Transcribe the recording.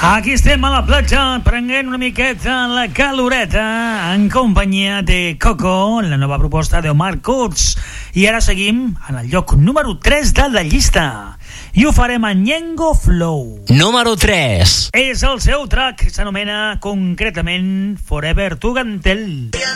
Aquí estem a la platja prenent una miqueta la caloreta en companyia de Coco, la nova proposta d'Omar Kurz. I ara seguim en el lloc número 3 de la llista i ho farem a Ñengo Flow. Número 3. És el seu track, s'anomena concretament Forever Tugantel.